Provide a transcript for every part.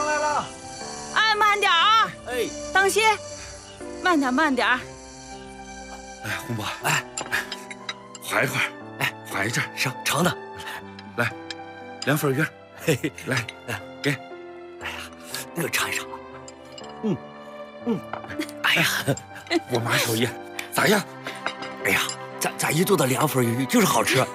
来了。 哎，慢点啊！ 哎， 当心，慢点，慢点。 哎，洪伯，哎，划一块，哎，划一阵， 长的， 来，2份鱼， 嘿嘿， 来，给。 哎呀，那个尝一尝。哎呀， 我妈手艺咋样？ 哎呀，咱一做的2份鱼就是好吃，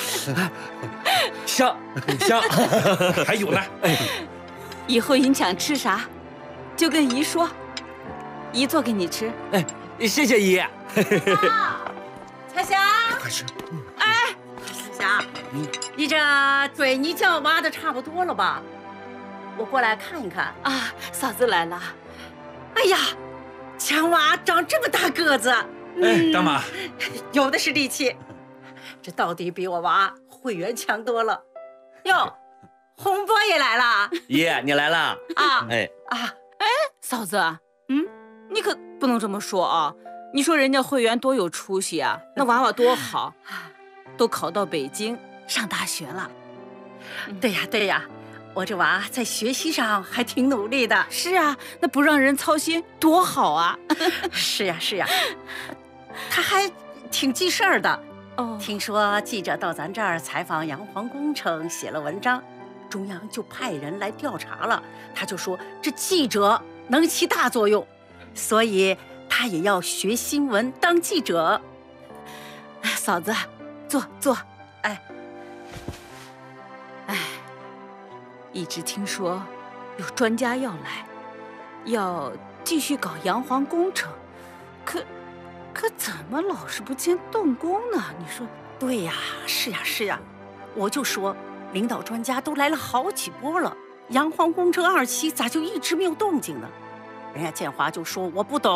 香香。 还有呢？ 以后你想吃啥，就跟姨说，姨做给你吃。 哎，谢谢姨。 彩霞， 快吃。 彩霞，你这水泥浆挖的差不多了吧？我过来看一看。 啊，嫂子来了。 哎呀，强娃长这么大个子， 哎，大妈， 有的是力气，这到底比我娃慧媛强多了。哟，洪波也来了姨，你来了啊！ 哎啊， 嫂子，你可不能这么说啊！你说人家慧媛多有出息啊，那娃娃多好，都考到北京上大学了。 对呀对呀，我这娃在学习上还挺努力的。 是啊，那不让人操心多好啊！ 是呀是呀，他还挺记事儿的。 哦， 听说记者到咱这儿采访洋黄工程，写了文章，中央就派人来调查了。他就说这记者能起大作用，所以他也要学新闻当记者。 嫂子，坐。 哎， 一直听说有专家要来，要继续搞洋黄工程，可怎么老是不见动工呢？你说？ 对呀，是呀是呀，我就说领导专家都来了好几波了，洋黄工程2期咋就一直没有动静呢？人家建华就说我不懂。